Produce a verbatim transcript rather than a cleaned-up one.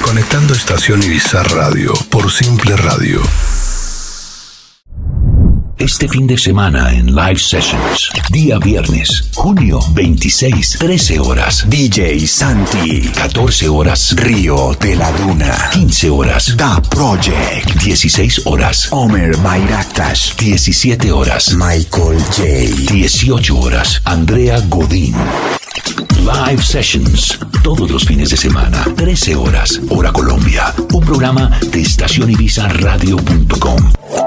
Conectando Estación Ibiza Radio por Simple Radio. Este fin de semana en Live Sessions, día viernes, junio veintiséis, trece horas, D J Santi, catorce horas, Río de la Duna, quince horas, Da Project, dieciséis horas, Omer Mayraktas, diecisiete horas, Michael J, dieciocho horas, Andrea Godín. Live Sessions, todos los fines de semana, trece horas, hora Colombia, un programa de estación ibiza radio punto com.